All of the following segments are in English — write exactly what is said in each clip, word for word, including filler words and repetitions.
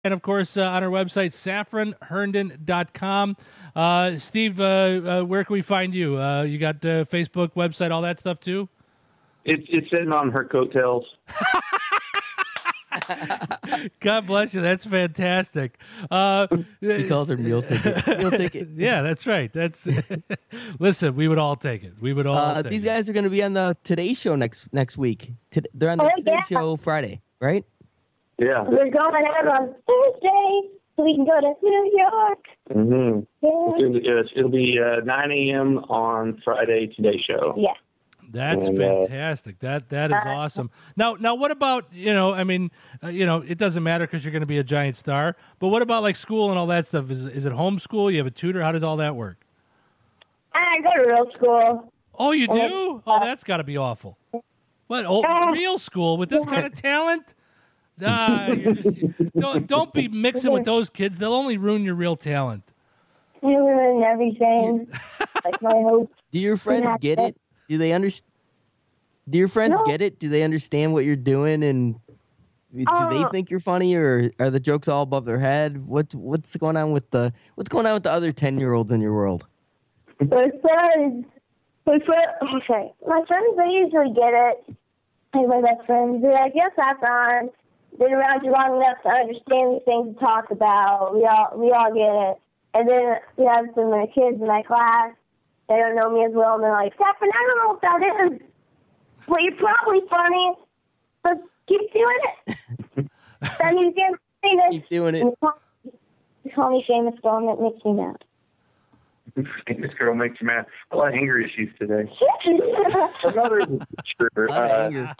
And, of course, uh, on our website, saffron herndon dot com. Uh, Steve, uh, uh, where can we find you? Uh, you got uh, Facebook, website, all that stuff, too? It's it's sitting on her coattails. God bless you. That's fantastic. Uh, he calls her meal ticket. Meal ticket. Yeah, that's right. That's listen. We would all take it. We would all. Uh, take these it. guys are going to be on the Today Show next next week. Today, they're on the Oh, Today yeah. Show Friday, right? Yeah. We're going out on Thursday, so we can go to New York. Mm-hmm. Yeah. It'll, it'll be uh, nine a.m. on Friday, Today Show. Yeah. That's And, uh, fantastic. That that is awesome. Now, now, what about you know? I mean, uh, you know, it doesn't matter because you're going to be a giant star. But what about like school and all that stuff? Is is it homeschool? You have a tutor? How does all that work? I go to real school. Oh, you do? Oh, that's got to be awful. What? Oh, Uh, real school with this kind of talent? Ah, you're just, don't don't be mixing with those kids. They'll only ruin your real talent. You ruin everything. Like my hopes. Do your friends Yeah. get it? Do they understand? Do your friends No. get it? Do they understand what you're doing? And do they Uh, think you're funny, or are the jokes all above their head? What What's going on with the What's going on with the other ten year olds in your world? My friends. My friend. Okay. My friends, they usually get it. Like my best friends, they're like, yes, Saffron. Been around you long enough to understand these things to talk about. We all we all get it. And then we have some of the kids in my class. They don't know me as well, and they're like, Saffron, I don't know what that is. Well, you're probably funny, but keep doing it. That means you're famous. Keep doing it. And you call, you call me famous girl, and it makes me mad. This girl makes you mad. A lot of anger issues today. Oh, Another A lot of uh, anger.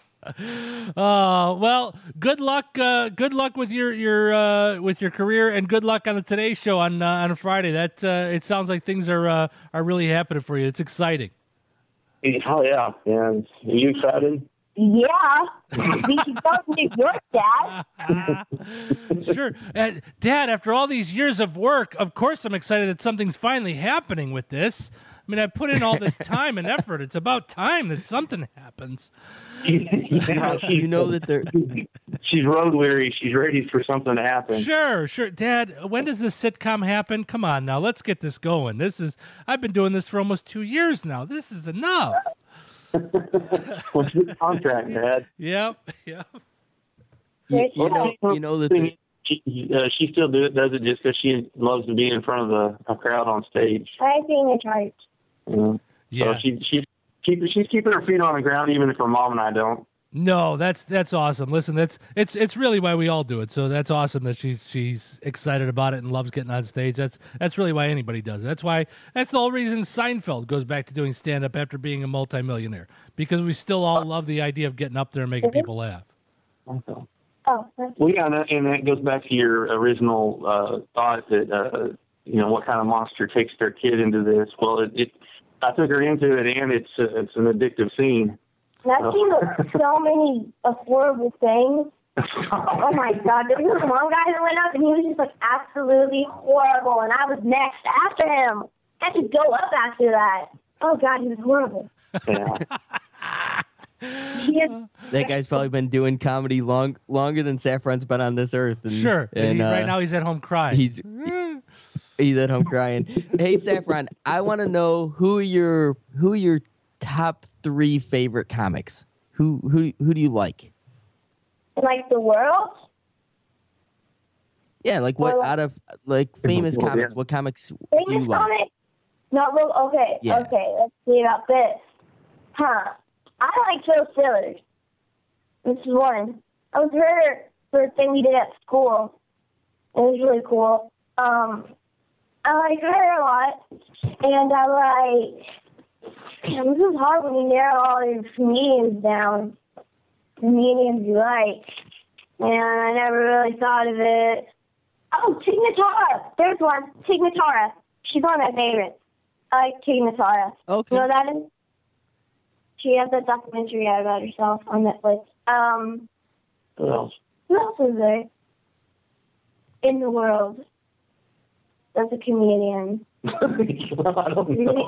Oh well, good luck. Uh, good luck with your your uh, with your career, and good luck on the Today Show on uh, on Friday. That uh, it sounds like things are uh, are really happening for you. It's exciting. Oh yeah, and are you excited? yeah. We should go to New York, Dad. Sure, uh, Dad. After all these years of work, of course I'm excited that something's finally happening with this. I mean, I put in all this time and effort. It's about time that something happens. You know that they're She's road weary. She's ready for something to happen. Sure, sure, Dad. When does this sitcom happen? Come on now, let's get this going. This is I've been doing this for almost two years now. This is enough. What's the contract, Dad? Yep, yep. you, you know you know that they're, She, uh, she still do it, does it just because she loves to be in front of the a crowd on stage. I'm being in charge. You know? Yeah. So she, she's, keep, she's keeping her feet on the ground even if her mom and I don't. No, that's that's awesome. Listen, that's it's it's really why we all do it. So that's awesome that she's she's excited about it and loves getting on stage. That's that's really why anybody does it. That's why that's the whole reason Seinfeld goes back to doing stand up after being a multimillionaire, because we still all love the idea of getting up there and making people laugh. Okay. Oh, that's Well, yeah, and that, and that goes back to your original uh, thought that, uh, you know, what kind of monster takes their kid into this. Well, it, it I took her into it, and it's uh, it's an addictive scene. I've seen so many uh, horrible things. Oh my God! There was this one guy that went up, and he was just like absolutely horrible, and I was next after him. I had to go up after that. Oh God, he was horrible. Yeah. He had, that guy's probably been doing comedy long longer than Saffron's been on this earth. And, Sure, and, and he, uh, right now he's at home crying. he's he's at home crying. Hey Saffron, I want to know who are your who are your top three favorite comics. Who who who do you like? like the world. Yeah, like what Well, out of like famous Well, comics? yeah. What comics do you Famous like? comic. Not real. Okay. Yeah. Okay. Let's see about this. Huh. I like Joe Stillers. This is one. I was her for a thing we did at school. It was really cool. Um, I like her a lot, and I like. Damn, this is hard when you narrow all these comedians down. Comedians you like, and I never really thought of it. Oh, Tig Notara. There's one. Tig Notara. She's one of my favorites. I like Tig Notara. Okay. You know what that is? She has that documentary out about herself on Netflix. Um, What else? who else is there in the world that's a comedian? I don't know.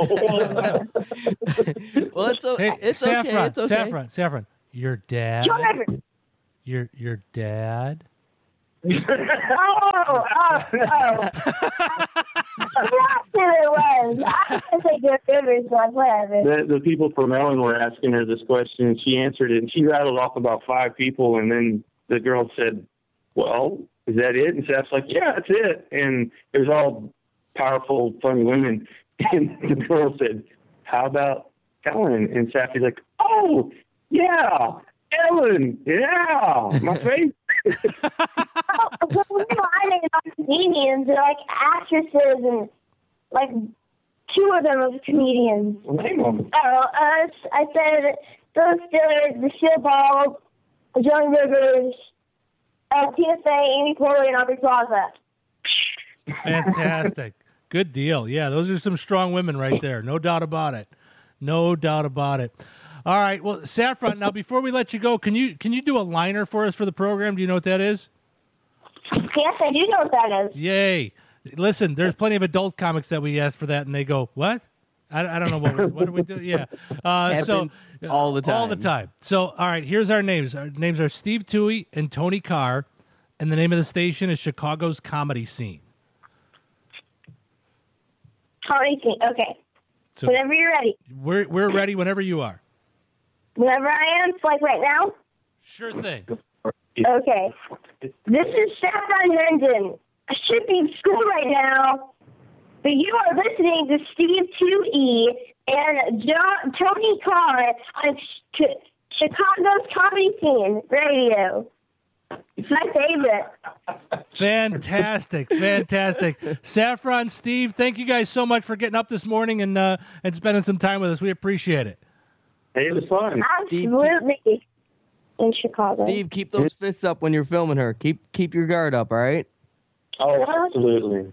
Well, it's, o- Hey, it's Saffron, okay. It's okay. Saffron, Saffron, your dad, John Everett. your your dad oh, oh, oh. That's who it was. I was going to say Joe Rivers, but whatever. The, the people from Ellen were asking her this question, and she answered it, and she rattled off about five people, and then the girl said, well, is that it? And Seth's like, yeah, that's it. And it was all powerful, funny women. And the girl said, how about Ellen? And Seth's like, oh, yeah, Ellen, yeah, my favorite. Oh, well, you know, I think about comedians, they're like actresses, and like two of them are comedians. Name them. Oh, uh, I said Phyllis Diller, Lucille Ball, Joan Rivers, uh, Tina Fey, Amy Poehler, and Aubrey Plaza. Fantastic. Good deal. Yeah, those are some strong women right there. No doubt about it. No doubt about it. All right. Well, Saffron, now before we let you go, can you can you do a liner for us for the program? Do you know what that is? Yes, I do know what that is. Yay. Listen, there's plenty of adult comics that we ask for that, and they go, what? I, I don't know what we, what do we do. Yeah. Uh, so all the time. All the time. So, all right, here's our names. Our names are Steve Toohey and Tony Carr, and the name of the station is Chicago's Comedy Scene. Comedy Scene. Okay. So whenever you're ready. We're we're ready whenever you are. Whenever I am, like right now? Sure thing. Okay. This is Saffron Herndon. I should be in school right now, but you are listening to Steve Toohey and John, Tony Carr on Ch- Chicago's Comedy Scene Radio. It's my favorite. Fantastic, fantastic. Saffron, Steve, thank you guys so much for getting up this morning and uh, and spending some time with us. We appreciate it. Hey, it was fun. Absolutely. In Chicago. Steve, keep those fists up when you're filming her. Keep keep your guard up, all right? Oh, absolutely.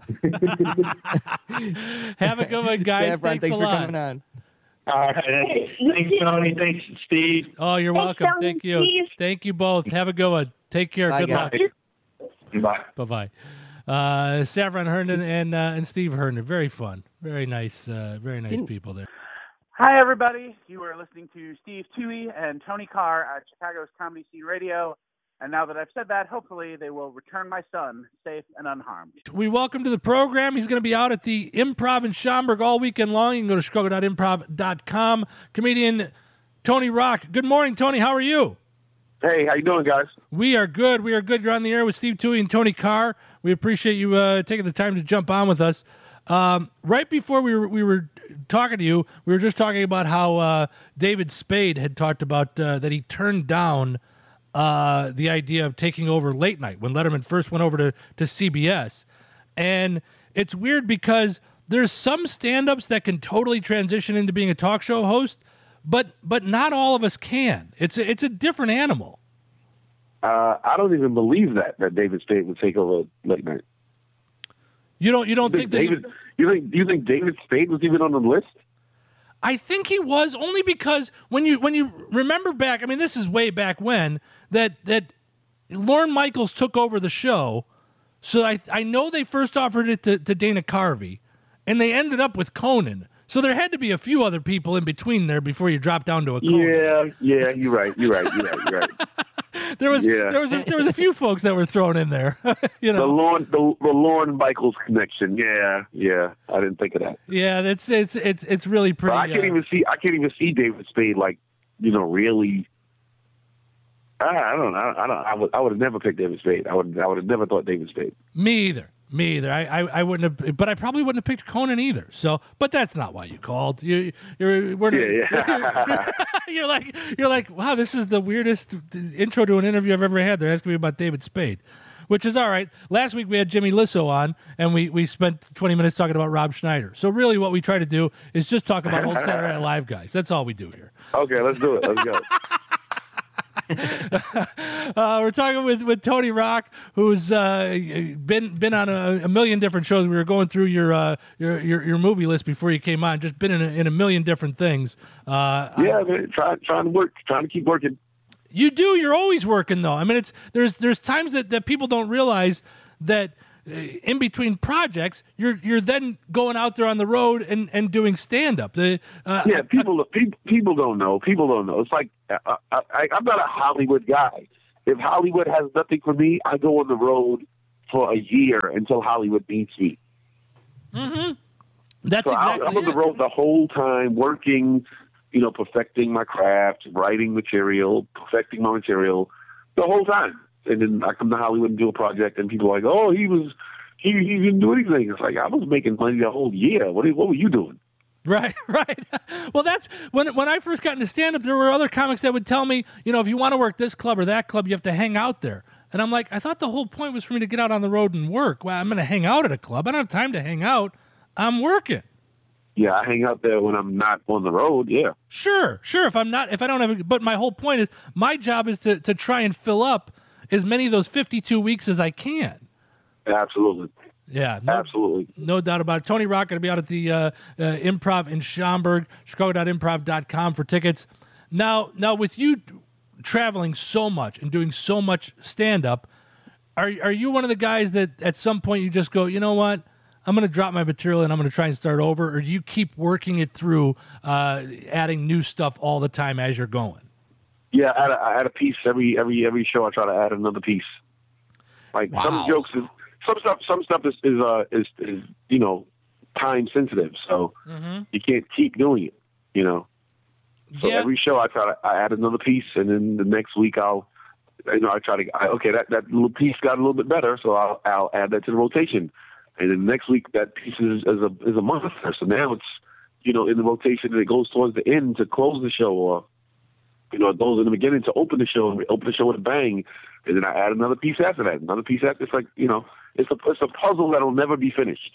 Have a good one, guys. Saffron, thanks, thanks a for lot. coming on. All right. Thanks, Tony. Thanks, Steve. Oh, you're Thanks, welcome. Tony, Thank you. Steve. Thank you both. Have a good one. Take care. Bye, Good guys. luck. Bye. Bye-bye. Uh, Saffron Herndon and uh, and Steve Herndon. Very fun. Very nice. Uh, very nice Didn't- people there. Hi, everybody. You are listening to Steve Toohey and Tony Carr at Chicago's Comedy Scene Radio. And now that I've said that, hopefully they will return my son safe and unharmed. We welcome to the program. He's going to be out at the Improv in Schaumburg all weekend long. You can go to chicago dot improv dot com. Comedian Tony Rock. Good morning, Tony. How are you? Hey, how you doing, guys? We are good. We are good. You're on the air with Steve Toohey and Tony Carr. We appreciate you uh, taking the time to jump on with us. Um, right before we were we were talking to you, we were just talking about how uh, David Spade had talked about uh, that he turned down uh, the idea of taking over late night when Letterman first went over to, to C B S. And it's weird because there's some stand-ups that can totally transition into being a talk show host, but but not all of us can. It's a, it's a different animal. Uh, I don't even believe that that David Spade would take over late night. You don't you don't You think, think that David? You think? Do you think David Spade was even on the list? I think he was, only because when you when you remember back, I mean, this is way back when that that Lorne Michaels took over the show. So I I know they first offered it to, to Dana Carvey, and they ended up with Conan. So there had to be a few other people in between there before you drop down to a Conan. Yeah, yeah, you're right. You're right. You're right. You're right. There was Yeah. there was a, there was a few folks that were thrown in there. you The know. Lorne, the, the Lorne Michaels connection. Yeah, yeah. I didn't think of that. Yeah, that's it's it's it's really But pretty. I can't uh, even see. I can't even see David Spade like, you know, really. I, I don't. I, I don't. I would. I would have never picked David Spade. I would. I would have never thought David Spade. Me either. Me either. I, I, I wouldn't have, but I probably wouldn't have picked Conan either. So, but that's not why you called. You, you're, we're, Yeah, yeah. you're like, you're like, wow, this is the weirdest intro to an interview I've ever had. They're asking me about David Spade, which is all right. Last week we had Jimmy Lissow on, and we, we spent twenty minutes talking about Rob Schneider. So really, what we try to do is just talk about old Saturday Night Live guys. That's all we do here. Okay, let's do it. Let's go. uh, we're talking with, with Tony Rock, who's uh, been been on a, a million different shows. We were going through your uh, your, your your movie list before you came on. Just been in a, in a million different things. Uh, Yeah, man. Try, trying to work. Trying to keep working. You do. You're always working, though. I mean, it's there's there's times that, that people don't realize that uh, in between projects, you're you're then going out there on the road and, and doing stand up. The uh, Yeah, people, people people don't know. People don't know. It's like I, I, I'm not a Hollywood guy. if Hollywood has nothing for me, I go on the road for a year until Hollywood needs me. Mm-hmm. That's so exactly I, I'm on the it. road the whole time, working, you know, perfecting my craft, writing material, perfecting my material, the whole time. And then I come to Hollywood and do a project, and people are like, "Oh, he was, he, he didn't do anything." It's like I was making money the whole year. What, what were you doing? Right, right. Well, that's when when I first got into stand-up, there were other comics that would tell me, you know, if you want to work this club or that club, you have to hang out there. And I'm like, I thought the whole point was for me to get out on the road and work. Well, I'm going to hang out at a club. I don't have time to hang out. I'm working. Yeah, I hang out there when I'm not on the road. Yeah. Sure, sure. If I'm not, if I don't have, a, but my whole point is, my job is to to try and fill up as many of those fifty-two weeks as I can. Absolutely. Yeah, no, Absolutely. no doubt about it. Tony Rock going to be out at the uh, uh, Improv in Schaumburg, chicago dot improv dot com for tickets. Now, now with you traveling so much and doing so much stand-up, are are you one of the guys that at some point you just go, you know what, I'm going to drop my material and I'm going to try and start over, or do you keep working it through, uh, adding new stuff all the time as you're going? Yeah, I add, a, I add a piece every every every show. I try to add another piece. Like Wow. some jokes, is, some stuff, some stuff is is, uh, is is you know time sensitive, so Mm-hmm. you can't keep doing it. You know, so Yeah. every show I try to I add another piece, and then the next week I'll you know I try to I, okay that that little piece got a little bit better, so I'll I'll add that to the rotation, and then next week that piece is, is a is a monster. So now it's you know in the rotation and it goes towards the end to close the show, or you know it goes in the beginning to open the show and we open the show with a bang, and then I add another piece after that, another piece after. It's like you know it's a it's a puzzle that'll never be finished.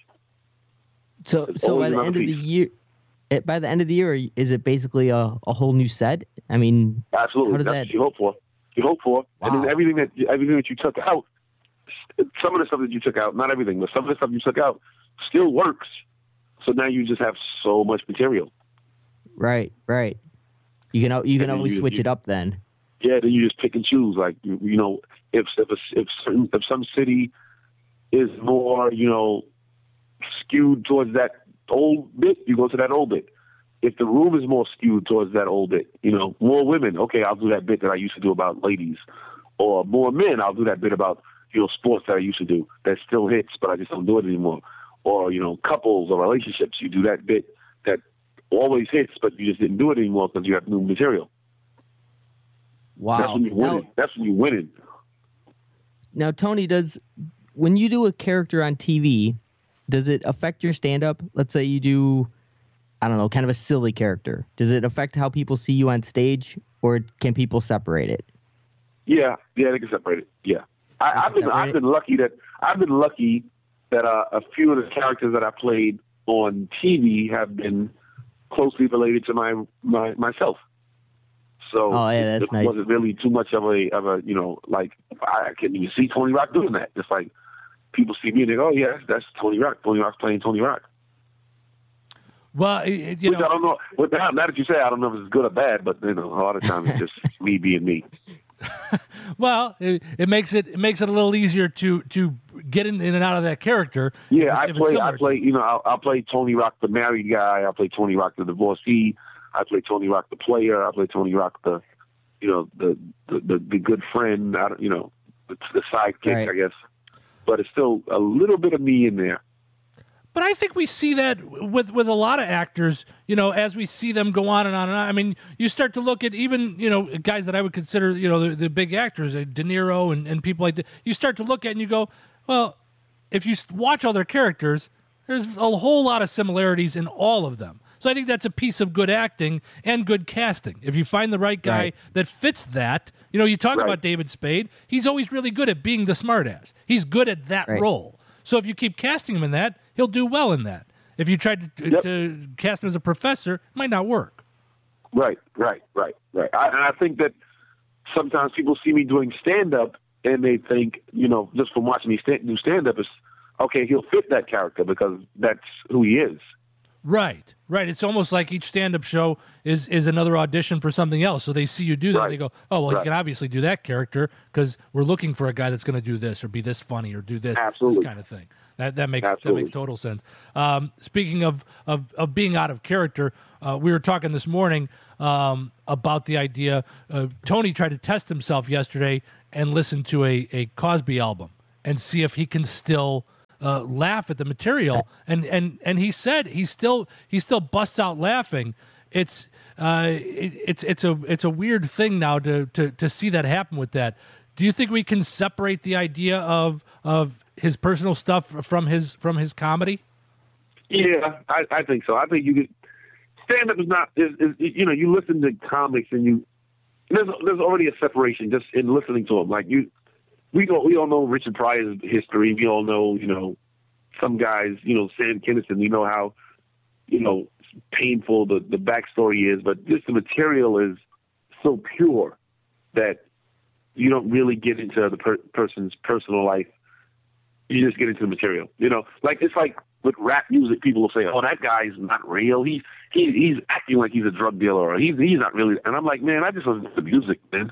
So, It's so by always the another end of the piece. year, it, by the end of the year, is it basically a, a whole new set? I mean, Absolutely, How does that's that- what you hope for. You hope for, and Wow. then everything that everything that you took out, some of the stuff that you took out, not everything, but some of the stuff you took out still works. So now you just have so much material. right, right. You can al- you can And then always you- switch you- it up then. Yeah, then you just pick and choose. Like you, you know, if if a, if certain, if some city is more you know skewed towards that old bit, you go to that old bit. If the room is more skewed towards that old bit, you know, more women, okay, I'll do that bit that I used to do about ladies. Or more men, I'll do that bit about, you know, sports that I used to do that still hits, but I just don't do it anymore. Or, you know, couples or relationships, you do that bit that always hits, but you just didn't do it anymore because you have new material. That's Wow. when you're Now, winning. That's when you're winning. now, Tony, does when you do a character on T V, does it affect your stand-up? Let's say you do, I don't know, kind of a silly character. Does it affect how people see you on stage, or can people separate it? Yeah, yeah, they can separate it. Yeah, I, They I've can been separate I've it? been lucky that I've been lucky that uh, a few of the characters that I played on T V have been closely related to my, my myself. So Oh, yeah, it, that's it nice. wasn't really too much of a of a you know like I can even see Tony Rock doing that. Just like people see me and they go, oh yeah, that's Tony Rock. Tony Rock's playing Tony Rock. Well, it- it- you Which I know, don't know. But now, now that you say, it, I don't know if it's good or bad. But you know, a lot of times it's just me being me. well, it, it makes it it makes it a little easier to to get in, in and out of that character. Yeah, if I it's- if it's play. I similar. play. You know, I'll, I'll play Tony Rock, the married guy. I play Tony Rock, the divorcee. I play Tony Rock, the player. I play Tony Rock, the, you know, the the the, the good friend. I don't, you know, the, the sidekick, Right. I guess. But it's still a little bit of me in there. But I think we see that with with a lot of actors, you know, as we see them go on and on and on. I mean, you start to look at even, you know, guys that I would consider, you know, the, the big actors, uh, De Niro and, and people like that. You start to look at and you go, well, if you s- watch all their characters, there's a whole lot of similarities in all of them. So I think that's a piece of good acting and good casting. If you find the right guy Right. that fits that, you know, you talk Right. about David Spade, he's always really good at being the smartass. He's good at that Right. role. So if you keep casting him in that, he'll do well in that. If you tried to, Yep. to cast him as a professor, it might not work. Right, right, right, right. I, and I think that sometimes people see me doing stand up and they think, you know, just from watching me stand, do stand up, is okay. He'll fit that character because that's who he is. Right, right. It's almost like each stand-up show is is another audition for something else. So they see you do that, Right. they go, "Oh, well, Right. he can obviously do that character because we're looking for a guy that's going to do this or be this funny or do this, Absolutely. this kind of thing." That that makes that Absolutely. makes total sense. Um, speaking of, of of being out of character, uh, we were talking this morning um, about the idea. Uh, Tony tried to test himself yesterday and listen to a, a Cosby album and see if he can still uh, laugh at the material. And, and and he said he still he still busts out laughing. It's uh, it, it's it's a it's a weird thing now to, to to see that happen with that. Do you think we can separate the idea of of his personal stuff from his from his comedy? Yeah, I, I think so. I think you could. Stand up is not is, is you know you listen to comics and you there's there's already a separation just in listening to them. Like you, we all we all know Richard Pryor's history. We all know you know some guys. You know Sam Kinison. We know how you know painful the the backstory is, but just the material is so pure that you don't really get into the per- person's personal life. You just get into the material. You know, like it's like with rap music, people will say, "Oh, that guy's not real. He he he's acting like he's a drug dealer, or he's he's not really." And I'm like, man, I just listen to the music, man.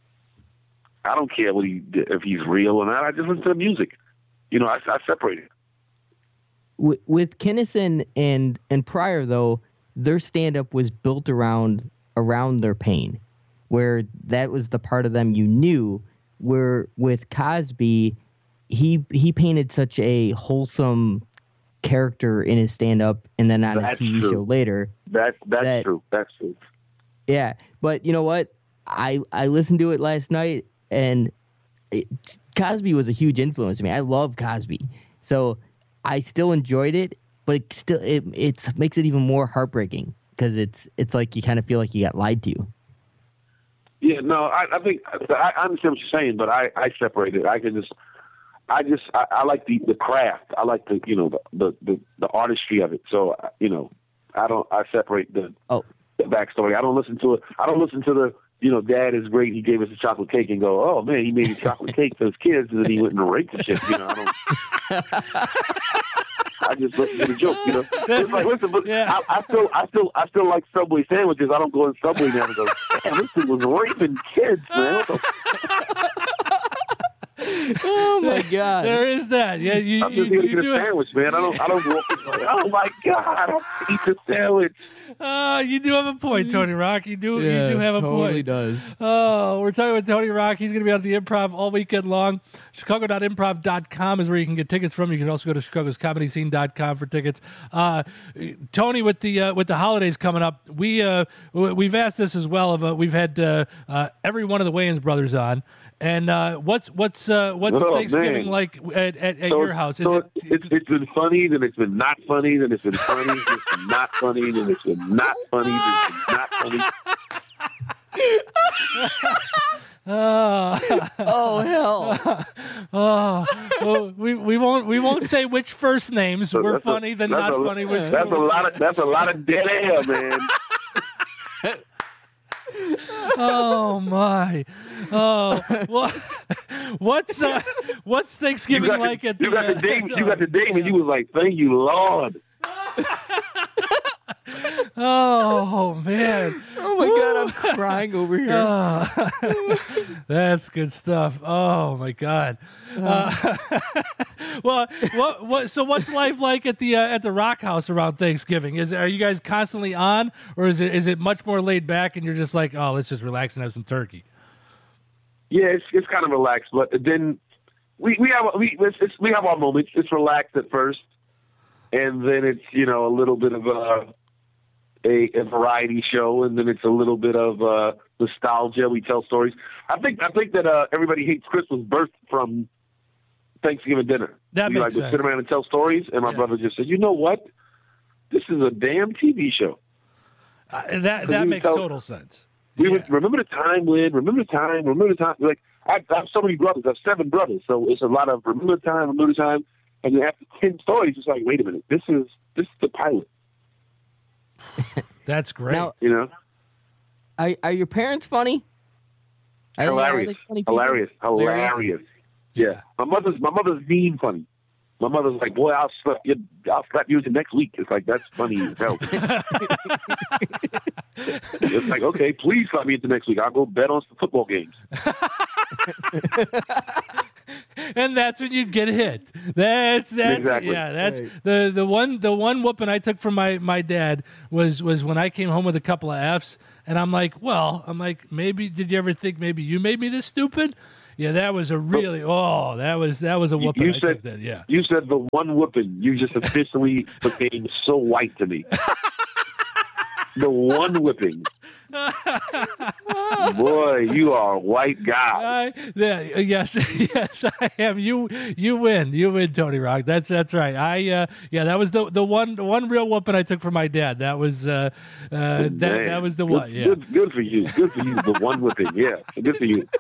I don't care what he if he's real or not. I just listen to the music. You know, I, I separate it. With, with Kinison and and Pryor, though, their stand up was built around around their pain, where that was the part of them you knew. Where with Cosby, he he painted such a wholesome character in his stand-up and then on That's his T V true. show later. That that's that, true. That's true. Yeah, but you know what? I I listened to it last night, and it, Cosby was a huge influence to me. I love Cosby, so I still enjoyed it, but it still it it's makes it even more heartbreaking because it's it's like you kind of feel like you got lied to. Yeah, no, I, I think I, I understand what you're saying, but I I separate it. I can just. I just I, I like the, the craft. I like the you know the, the, the, the artistry of it. So you know I don't I separate the oh. the backstory. I don't listen to it. I don't listen to the you know Dad is great. He gave us a chocolate cake and go, oh man, he made a chocolate cake for his kids and then he went and raped the shit. You know I don't. I just listen to the joke. You know it's like listen, but Yeah. I, I still I still I still like Subway sandwiches. I don't go in Subway now and go, damn, this thing was raping kids, man. What the Oh my god! There is that. Yeah, you, I'm you, just here to you get do a have, sandwich, man. I don't, I don't walk in like, oh my God, I don't eat the sandwich. uh, you do have a point, Tony Rock. You do Yeah, you do have a totally point. does. Oh, we're talking with Tony Rock. He's going to be on the Improv all weekend long. Chicago dot improv dot com is where you can get tickets from. You can also go to chicagos comedy scene dot com for tickets. Uh, Tony, with the uh, with the holidays coming up, we uh, we've asked this as well. Of uh, we've had uh, uh, every one of the Wayans brothers on. And uh, what's what's uh, what's Oh, Thanksgiving man. like at, at, at So- your house? Is so it, it's, it's been funny, then it's been not funny, then it's been funny, then it's been not funny, then it's been not funny, then it's been not funny. uh, Oh hell! oh, well, we we won't we won't say which first names So were that's a- funny, then that's not a- funny. Which That's a lot of that's a lot of dead air, man. Oh my! Oh, what, what's uh, what's You Thanksgiving got, like the, at the? you got the uh, dame, you got the dame, and you was like, "Thank you, Lord." Oh man! Oh my god! I'm crying over here. Oh, that's good stuff. Oh my god! Uh, well, what what? So what's life like at the uh, at the Rock House around Thanksgiving? Is are you guys constantly on, or is it is it much more laid back and you're just like, oh, let's just relax and have some turkey? Yeah, it's it's kind of relaxed, but then we we have we it's, it's, we have our moments. It's relaxed at first, and then it's you know a little bit of a a, a variety show, and then it's a little bit of uh, nostalgia. We tell stories. I think I think that uh, Everybody Hates Chris was birthed from Thanksgiving dinner. That we makes like sense. would sit around and tell stories, and my Yeah. brother just said, "You know what? This is a damn T V show." Uh, that So that we makes tell- total sense. We Yeah. would remember the time when, remember the time, remember the time. Like I, I have so many brothers. I have seven brothers, so it's a lot of remember the time, remember the time. And then after ten stories, it's like, wait a minute, this is this is the pilot. That's great. Now, You know, are are your parents funny? Are they- are hilarious, they funny people? hilarious, hilarious. Yeah, my mother's my mother's mean funny. My mother's like, boy, I'll slap you, I'll slap you into next week. It's like that's funny as hell. It's like, okay, please slap me into next week. I'll go bet on some football games. And that's when you'd get hit. That's that's Exactly. yeah. That's Right. the the one the one whooping I took from my my dad was was when I came home with a couple of F's, and I'm like, well, I'm like, maybe did you ever think maybe you made me this stupid? Yeah, that was a really oh, that was that was a whooping. You I said took that, yeah. You said the one whooping. You just officially became so white to me. The one whipping. Boy, you are a white guy. I, yeah, yes, yes, I am. You, you win. You win, Tony Rock. That's that's right. I, uh, yeah, that was the the one the one real whooping I took from my dad. That was uh, uh, that Man. that was the good, one. Yeah. Good, good for you. Good for you. The one whipping. Yeah, good for you.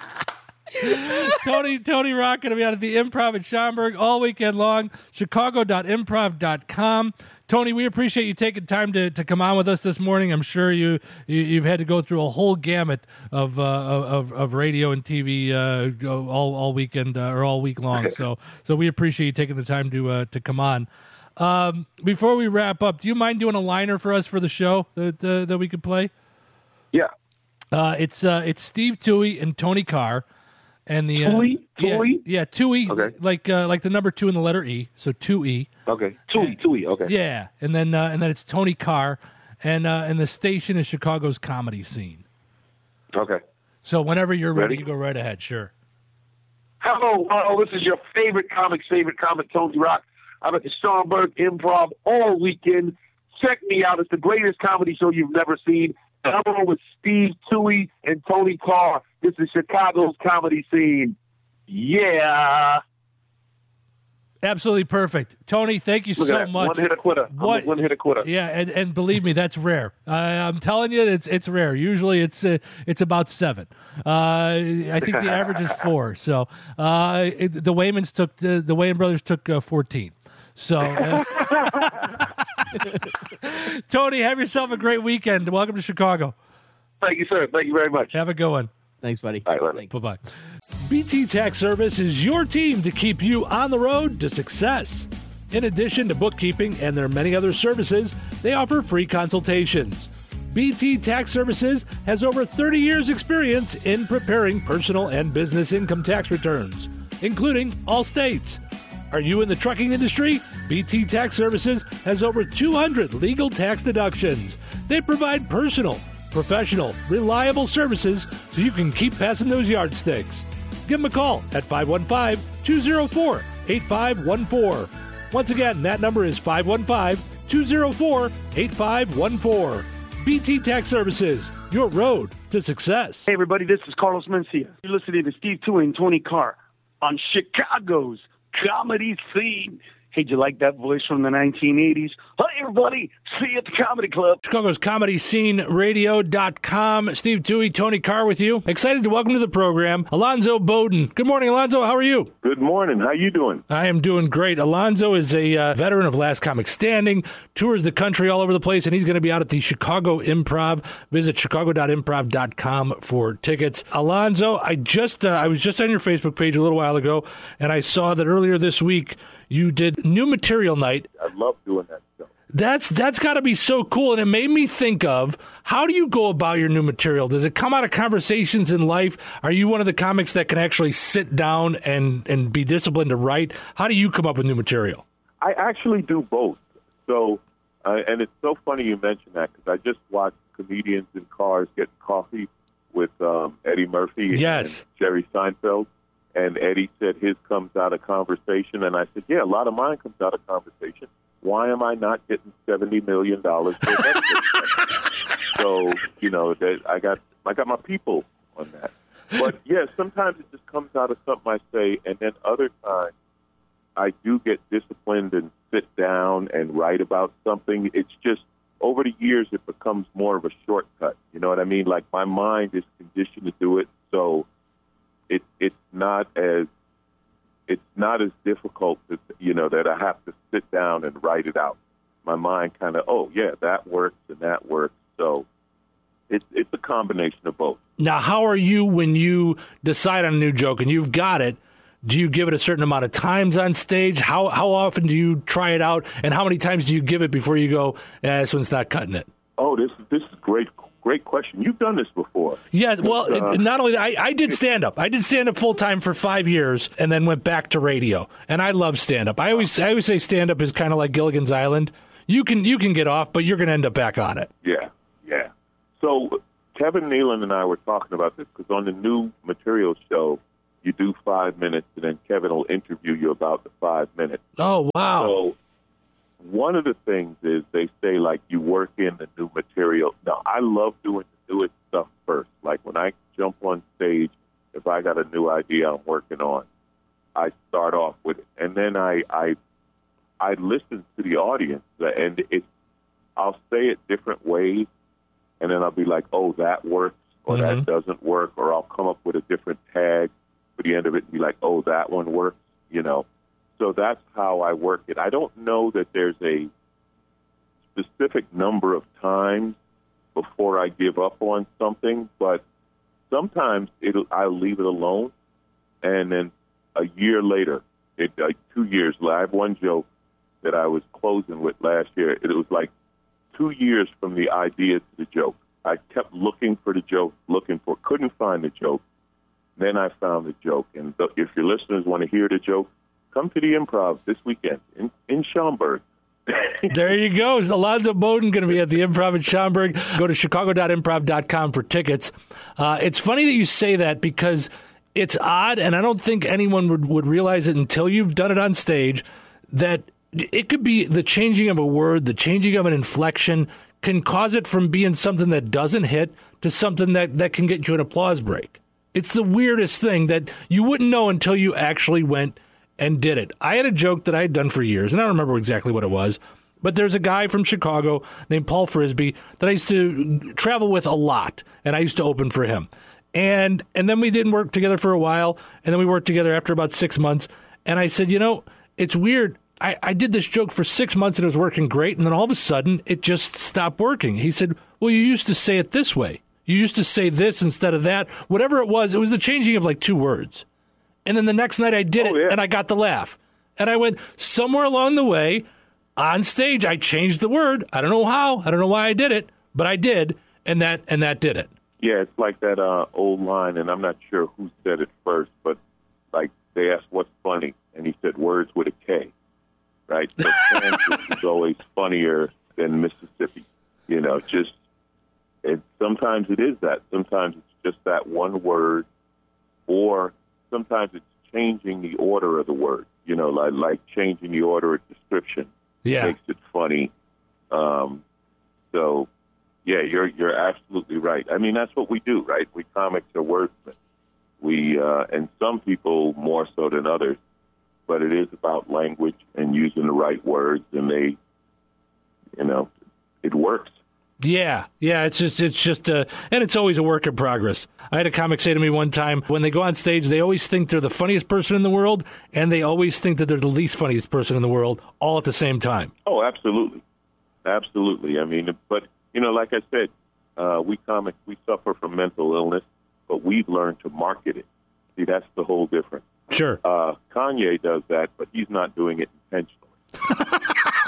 Tony Tony Rock going to be out at the Improv at Schaumburg all weekend long. Chicago dot improv dot com. Tony, we appreciate you taking time to, to come on with us this morning. I'm sure you, you you've had to go through a whole gamut of uh, of of radio and T V uh, all all weekend uh, or all week long. So so we appreciate you taking the time to uh, to come on. Um, before we wrap up, do you mind doing a liner for us for the show that uh, that we could play? Yeah. Uh, it's uh, it's Steve Toohey and Tony Carr. And the uh, Tui? yeah, Tui? yeah, Tui, Okay. like uh, like the number two in the letter E, so two E. Okay. Tui, Tui, okay. Yeah, and then uh, and then it's Tony Carr, and uh, and the station is Chicago's Comedy Scene. Okay. So whenever you're ready, Ready? you go right ahead. Sure. Hello, hello, this is your favorite comic's favorite comic, Tony Rock. I'm at the Schaumburg Improv all weekend. Check me out. It's the greatest comedy show you've never seen. And I'm on with Steve Toohey and Tony Carr. This is Chicago's Comedy Scene. Yeah. Absolutely perfect, Tony. Thank you Look so at that. much. One hit a quitter. I'm What- a one hit a quitter. Yeah, and, and believe me, that's rare. Uh, I'm telling you, it's it's rare. Usually, it's uh, it's about seven. Uh, I think the average is four. So uh, it, the Waymans took the, the Wayman brothers took uh, fourteen. So, uh, Tony, have yourself a great weekend. Welcome to Chicago. Thank you, sir. Thank you very much. Have a good one. Thanks, buddy. All right, later. Thanks. Bye bye. B T Tax Service is your team to keep you on the road to success. In addition to bookkeeping and their many other services, they offer free consultations. B T Tax Services has over thirty years' experience in preparing personal and business income tax returns, including all states. Are you in the trucking industry? B T Tax Services has over two hundred legal tax deductions. They provide personal, professional, reliable services so you can keep passing those yardsticks. Give them a call at five one five, two zero four, eight five one four. Once again, that number is five one five, two zero four, eight five one four. B T Tax Services, your road to success. Hey, everybody, this is Carlos Mencia. You're listening to Steve Toohey and Tony Carr on Chicago's Comedy Scene. Hey, did you like that voice from the nineteen eighties? Hi, everybody. See you at the Comedy Club. Chicago's Comedy Scene Radio dot com. Steve Toohey, Tony Carr with you. Excited to welcome to the program Alonzo Bowden. Good morning, Alonzo. How are you? Good morning. How you doing? I am doing great. Alonzo is a uh, veteran of Last Comic Standing, tours the country all over the place, and he's going to be out at the Chicago Improv. Visit chicago dot improv dot com for tickets. Alonzo, I just uh, I was just on your Facebook page a little while ago, and I saw that earlier this week you did new material night. I love doing that stuff. That's that's got to be so cool, and it made me think of, how do you go about your new material? Does it come out of conversations in life? Are you one of the comics that can actually sit down and, and be disciplined to write? How do you come up with new material? I actually do both. So, uh, and it's so funny you mentioned that, because I just watched comedians in cars getting coffee with um, Eddie Murphy Yes. and Jerry Seinfeld. And Eddie said his comes out of conversation. And I said, yeah, a lot of mine comes out of conversation. Why am I not getting seventy million dollars for that? So, you know, that I got I got my people on that. But, yeah, sometimes it just comes out of something I say. And then other times I do get disciplined and sit down and write about something. It's just, over the years, it becomes more of a shortcut. You know what I mean? Like, my mind is conditioned to do it. So it, it's not as it's not as difficult, to, you know, that I have to sit down and write it out. My mind kind of, oh, yeah, that works and that works. So it's it's a combination of both. Now, how are you when you decide on a new joke and you've got it? Do you give it a certain amount of times on stage? How how often do you try it out? And how many times do you give it before you go, eh, this one's not cutting it? Oh, this, this is great. Great question. You've done this before. Yes, well, Uh, not only that, I, I did stand-up. I did stand-up full-time for five years and then went back to radio. And I love stand-up. I always I always say stand-up is kind of like Gilligan's Island. You can you can get off, but you're going to end up back on it. Yeah, yeah. So Kevin Nealon and I were talking about this because on the new material show, you do five minutes, and then Kevin will interview you about the five minutes. Oh, wow. So one of the things is they say, like, you work in the new material. Now, I love doing the newest stuff first. Like, when I jump on stage, if I got a new idea I'm working on, I start off with it. And then I I, I listen to the audience, and it, I'll say it different ways, and then I'll be like, oh, that works, or Mm-hmm. that doesn't work, or I'll come up with a different tag for the end of it and be like, oh, that one works, you know. So that's how I work it. I don't know that there's a specific number of times before I give up on something, but sometimes it'll, I'll leave it alone, and then a year later, it, like two years later, I have one joke that I was closing with last year. It was like two years from the idea to the joke. I kept looking for the joke, looking for, couldn't find the joke. Then I found the joke. And th- if your listeners want to hear the joke, come to the Improv this weekend in, in Schaumburg. There you go. Alonzo Bowden going to be at the Improv in Schaumburg. Go to chicago dot improv dot com for tickets. Uh, it's funny that you say that because it's odd, and I don't think anyone would, would realize it until you've done it on stage, that it could be the changing of a word, the changing of an inflection can cause it from being something that doesn't hit to something that, that can get you an applause break. It's the weirdest thing that you wouldn't know until you actually went and did it. I had a joke that I had done for years, and I don't remember exactly what it was, but there's a guy from Chicago named Paul Frisbee that I used to travel with a lot, and I used to open for him. And and then we didn't work together for a while, and then we worked together after about six months, and I said, you know, it's weird. I, I did this joke for six months, and it was working great, and then all of a sudden, it just stopped working. He said, well, you used to say it this way. You used to say this instead of that. Whatever it was, it was the changing of like two words. And then the next night I did Oh, it, yeah. and I got the laugh. And I went, somewhere along the way, on stage, I changed the word. I don't know how. I don't know why I did it, but I did, and that and that did it. Yeah, it's like that uh, old line, and I'm not sure who said it first, but like they asked what's funny, and he said words with a K, right? So Kansas is always funnier than Mississippi, you know, just, it, sometimes it is that. Sometimes it's just that one word, or sometimes it's changing the order of the word, you know, like, like changing the order of description Yeah. makes it funny. Um, so... Yeah, you're you're absolutely right. I mean, that's what we do, right? We comics are wordsmiths. We uh, and some people more so than others, but it is about language and using the right words, and they, you know, it works. Yeah, yeah, it's just, it's just, uh, and it's always a work in progress. I had a comic say to me one time, when they go on stage, they always think they're the funniest person in the world, and they always think that they're the least funniest person in the world, all at the same time. Oh, absolutely, absolutely. I mean, but. You know, like I said, uh, we comics, we suffer from mental illness, but we've learned to market it. See, that's the whole difference. Sure. Uh, Kanye does that, but he's not doing it intentionally.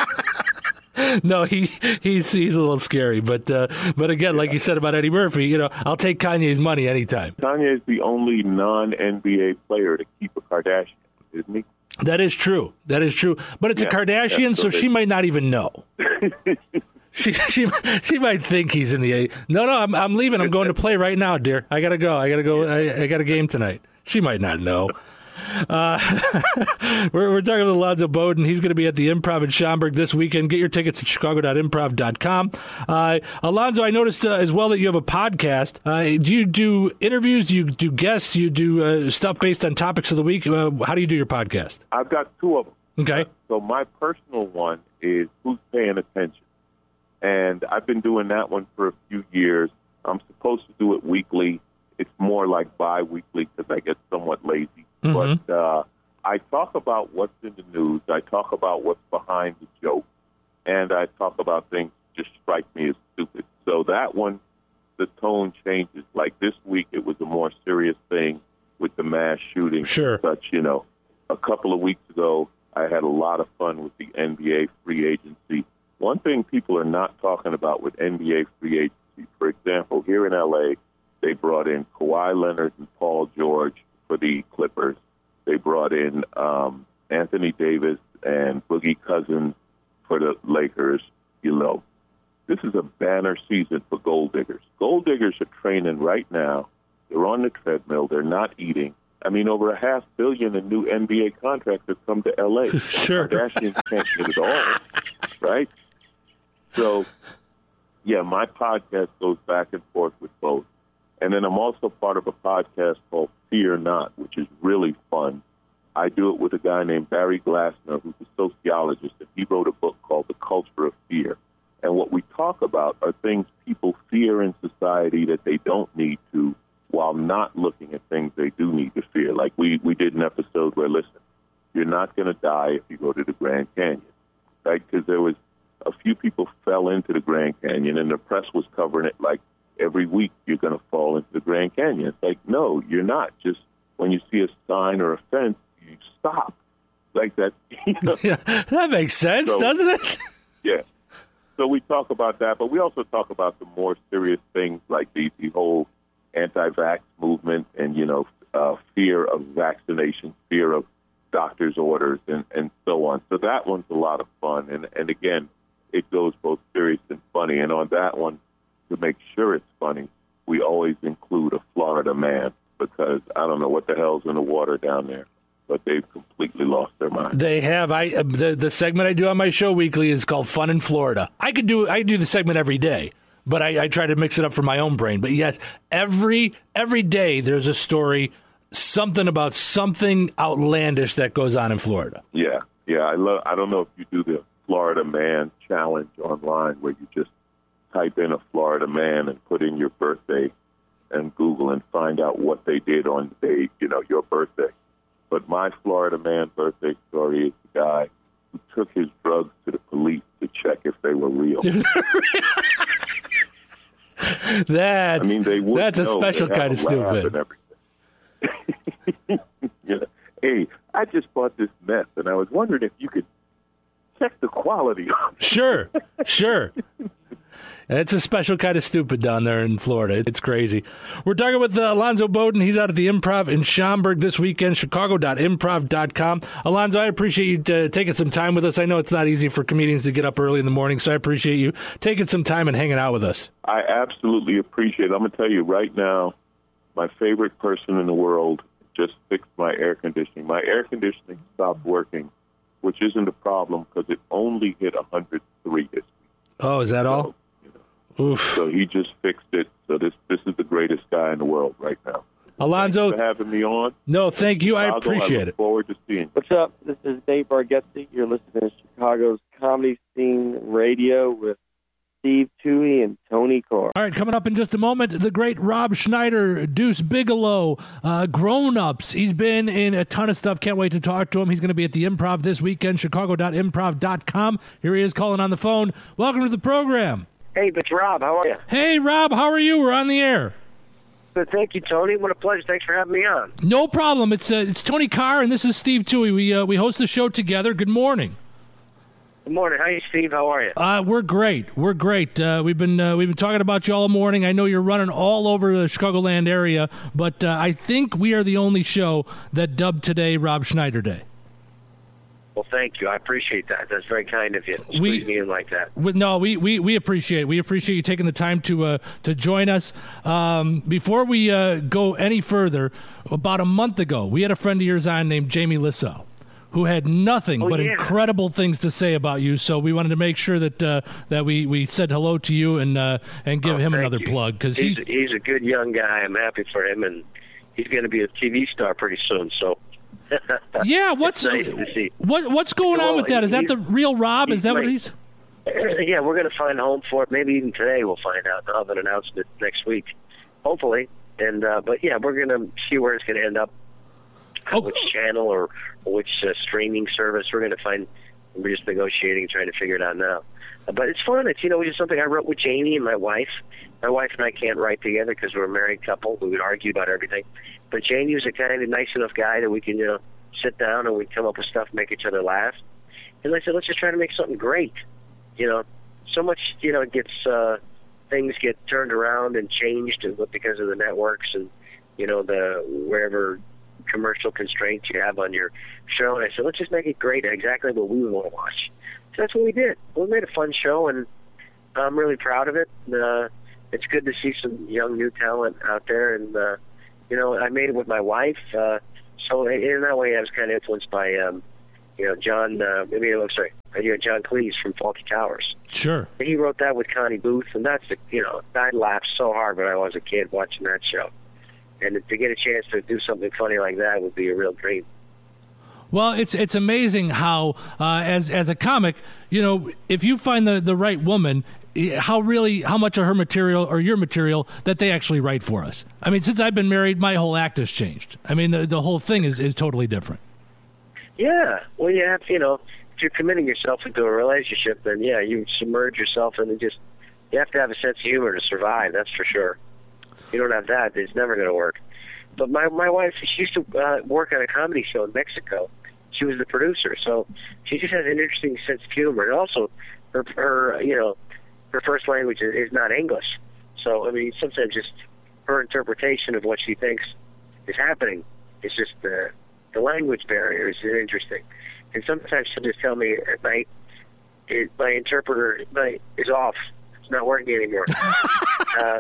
No, he he's he's a little scary, but uh, but again, like you said about Eddie Murphy, you know, I'll take Kanye's money anytime. Kanye is the only non-N B A player to keep a Kardashian, isn't he? That is true. That is true. But it's Yeah, a Kardashian, yeah, so so she they- might not even know. She she she might think he's in the A. No, no, I'm I'm leaving. I'm going to play right now, dear. I gotta go. I gotta go. I, I got a game tonight. She might not know. Uh, we're we're talking with Alonzo Bowden. He's going to be at the Improv in Schaumburg this weekend. Get your tickets at chicago dot improv dot com. Uh, Alonzo, I noticed uh, as well that you have a podcast. Uh, do you do interviews? Do you do guests? Do you do uh, stuff based on topics of the week? Uh, how do you do your podcast? I've got two of them. Okay. So my personal one is Who's Paying Attention? And I've been doing that one for a few years. I'm supposed to do it weekly. It's more like bi-weekly because I get somewhat lazy. Mhm. But uh, I talk about what's in the news. I talk about what's behind the joke. And I talk about things that just strike me as stupid. So that one, the tone changes. Like this week, it was a more serious thing with the mass shooting. Sure. And such, you know. A couple of weeks ago, I had a lot of fun with the N B A free agency. One thing people are not talking about with N B A free agency, for example, here in L A, they brought in Kawhi Leonard and Paul George for the Clippers. They brought in um, Anthony Davis and Boogie Cousins for the Lakers. You know, this is a banner season for gold diggers. Gold diggers are training right now. They're on the treadmill. They're not eating. I mean, over a half billion in new N B A contracts have come to L A. Sure. Kardashians can't get it all, right? So, yeah, my podcast goes back and forth with both. And then I'm also part of a podcast called Fear Not, which is really fun. I do it with a guy named Barry Glassner, who's a sociologist, and he wrote a book called The Culture of Fear. And what we talk about are things people fear in society that they don't need to, while not looking at things they do need to fear. Like we, we did an episode where, listen, you're not going to die if you go to the Grand Canyon, right? Because there was a few people fell into the Grand Canyon, and the press was covering it like every week you're going to fall into the Grand Canyon. It's like, no, you're not. Just when you see a sign or a fence, you stop. Like that. You know? Yeah, that makes sense, So- doesn't it? Yeah. So we talk about that, but we also talk about the more serious things like the, the whole anti-vax movement and, you know, uh, fear of vaccination, fear of doctor's orders, and, and so on. So that one's a lot of fun. And, and again, it goes both serious and funny. And on that one, to make sure it's funny, we always include a Florida man because I don't know what the hell's in the water down there, but they've completely lost their mind. They have. I uh, the the segment I do on my show weekly is called Fun in Florida. I could do I do the segment every day, but I, I try to mix it up for my own brain. But yes, every every day there's a story, something about something outlandish that goes on in Florida. Yeah, yeah. I love. I don't know if you do the Florida Man challenge online where you just type in a Florida man and put in your birthday and Google and find out what they did on the day, you know, your birthday. But my Florida man birthday story is the guy who took his drugs to the police to check if they were real. That's I mean, they would that's a know. special They have kind of a lab stupid. and everything. You know, hey, I just bought this meth, and I was wondering if you could check the quality on it. Sure, sure. It's a special kind of stupid down there in Florida. It's crazy. We're talking with uh, Alonzo Bowden. He's out at the Improv in Schaumburg this weekend, chicago dot improv dot com. Alonzo, I appreciate you uh, taking some time with us. I know it's not easy for comedians to get up early in the morning, so I appreciate you taking some time and hanging out with us. I absolutely appreciate it. I'm going to tell you right now, my favorite person in the world just fixed my air conditioning. My air conditioning stopped working, which isn't a problem because it only hit one hundred three this week. Oh, is that all? Oof. So he just fixed it. So this this is the greatest guy in the world right now. Alonzo, Thanks for having me on. No, thank you. I Chicago, appreciate I look it. forward to seeing you. What's up? This is Dave Bargatze. You're listening to Chicago's Comedy Scene Radio with Steve Toohey and Tony Carr. All right, coming up in just a moment, the great Rob Schneider, Deuce Bigelow, uh, Grown Ups. He's been in a ton of stuff. Can't wait to talk to him. He's going to be at the Improv this weekend, chicago dot improv dot com. Here he is calling on the phone. Welcome to the program. Hey, it's Rob. How are you? Hey, Rob, how are you? We're on the air. Good, thank you, Tony. What a pleasure. Thanks for having me on. No problem. It's uh, it's Tony Carr, and this is Steve Toohey. We uh, we host the show together. Good morning. Good morning. How are you, Steve? How are you? Uh, we're great. We're great. Uh, we've been uh, we've been talking about you all morning. I know you're running all over the Chicagoland area, but uh, I think we are the only show that dubbed today Rob Schneider Day. Well, thank you. I appreciate that. That's very kind of you. We- Squeeze me in like that. We, no, we, we, we appreciate it. We appreciate you taking the time to uh, to join us. Um, before we uh, go any further, about a month ago, we had a friend of yours on named Jamie Lissow, who had nothing Oh, but yeah. incredible things to say about you. So we wanted to make sure that uh, that we, we said hello to you and uh, and give Oh, him thank another you. plug because he's, he. he's a good young guy. I'm happy for him, and he's going to be a T V star pretty soon. So, Yeah, what's It's nice to see. what what's going on Well, with that? Is that he's- the real Rob? Is he's that what great. he's? yeah, we're going to find a home for it. Maybe even today we'll find out. I'll have an announcement next week, hopefully. And uh, but yeah, we're going to see where it's going to end up, Oh. which channel or which uh, streaming service. We're going to find. We're just negotiating, trying to figure it out now. Uh, but it's fun. It's you know just something I wrote with Jamie and my wife. My wife and I can't write together because we're a married couple. We would argue about everything. But Jamie was a kind of nice enough guy that we can you know sit down and we come up with stuff, make each other laugh. And I said, let's just try to make something great. You know, so much, you know, gets, uh, things get turned around and changed and because of the networks and, you know, the wherever commercial constraints you have on your show. And I said, let's just make it great, exactly what we would want to watch. So that's what we did. We made a fun show, and I'm really proud of it. And, uh, it's good to see some young new talent out there. And, uh, you know, I made it with my wife. Uh, So in, in that way, I was kind of influenced by, um, you know, John. Uh, maybe I'm sorry, you know, John Cleese from Fawlty Towers. Sure. And he wrote that with Connie Booth, and that's the, you know, I laughed so hard when I was a kid watching that show, and to get a chance to do something funny like that would be a real dream. Well, it's it's amazing how, uh, as as a comic, you know, if you find the, the right woman, how really how much of her material or your material that they actually write for us. I mean, since I've been married, my whole act has changed. I mean, the the whole thing is, is totally different. Yeah. Well, you have you know, if you're committing yourself into a relationship, then yeah, you submerge yourself and just you have to have a sense of humor to survive. That's for sure. If you don't have that, it's never going to work. But my my wife, she used to uh, work on a comedy show in Mexico. She was the producer, so she just has an interesting sense of humor. And also, her, her you know, her first language is not English. So, I mean, sometimes just her interpretation of what she thinks is happening is just the, the language barrier is interesting. And sometimes she'll just tell me at night, it, my interpreter at night is off. It's not working anymore. uh,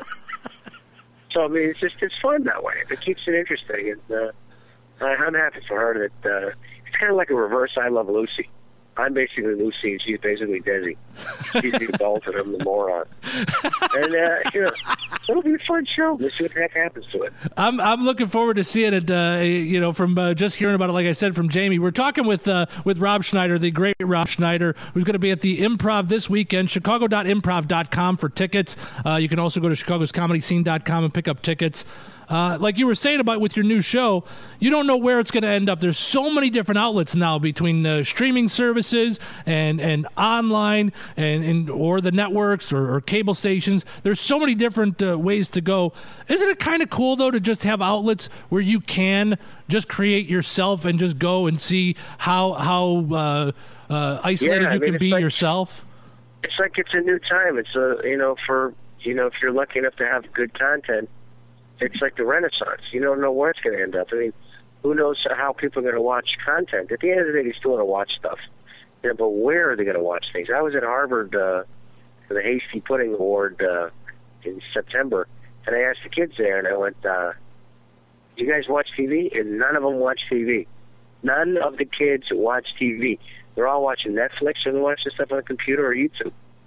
so, I mean, it's just it's fun that way. It keeps it interesting. And uh, I'm happy for her that... Uh, it's kind of like a reverse I Love Lucy. I'm basically Lucy, and she's basically Desi. She's the adult, and I'm the moron. And, uh, you know, it'll be a fun show. We'll see what the heck happens to it. I'm I'm looking forward to seeing it, uh, you know, from uh, just hearing about it, like I said, from Jamie. We're talking with uh, with Rob Schneider, the great Rob Schneider, who's going to be at the Improv this weekend, chicago dot improv dot com for tickets. Uh, you can also go to chicagos comedy scene dot com and pick up tickets. Uh, like you were saying about with your new show, you don't know where it's going to end up. There's so many different outlets now between uh, streaming services and, and online and, and or the networks or, or cable stations. There's so many different uh, ways to go. Isn't it kind of cool, though, to just have outlets where you can just create yourself and just go and see how, how uh, uh, isolated yeah, I you mean, can be like, yourself? It's like it's a new time. It's, a, you know, for, you know, if you're lucky enough to have good content, it's like the Renaissance. You don't know where it's going to end up. I mean, who knows how people are going to watch content? At the end of the day, they still want to watch stuff. You know, but where are they going to watch things? I was at Harvard uh, for the Hasty Pudding Award uh, in September, and I asked the kids there, and I went, uh, do you guys watch T V? And none of them watch T V. None of the kids watch T V. They're all watching Netflix, or they're watching stuff on the computer or YouTube.